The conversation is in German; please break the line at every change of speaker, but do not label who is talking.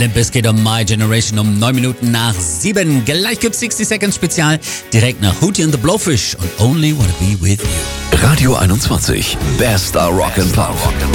Limp Bizkit und My Generation um 9 Minuten nach 7. Gleich gibt's 60 Seconds Spezial, direkt nach Hootie and the Blowfish und Only Wanna Be With You.
Radio 21, Bester Rock and Pop.